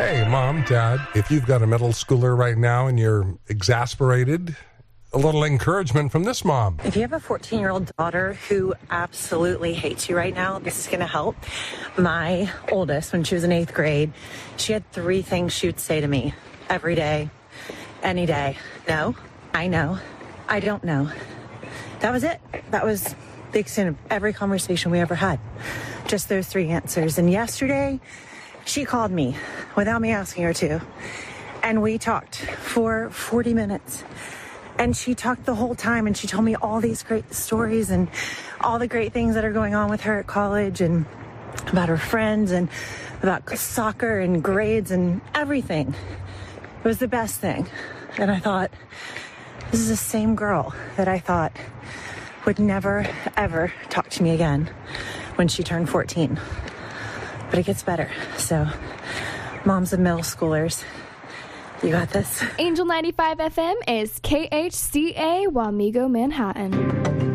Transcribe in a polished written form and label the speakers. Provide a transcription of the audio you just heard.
Speaker 1: Hey, Mom, Dad, if you've got a middle schooler right now and you're exasperated, a little encouragement from this mom.
Speaker 2: If you have a 14-year-old daughter who absolutely hates you right now, this is going to help. My oldest, when she was in 8th grade, she had 3 things she would say to me every day, any day. No, I know, I don't know. That was it. That was the extent of every conversation we ever had. Just those 3 answers. And yesterday, she called me without me asking her to, and we talked for 40 minutes. And she talked the whole time, and she told me all these great stories and all the great things that are going on with her at college and about her friends and about soccer and grades and everything. It was the best thing. And I thought, this is the same girl that I thought would never, ever talk to me again when she turned 14. But it gets better. So, moms of middle schoolers, you got this.
Speaker 3: Angel 95 FM is KHCA Wamego, Manhattan.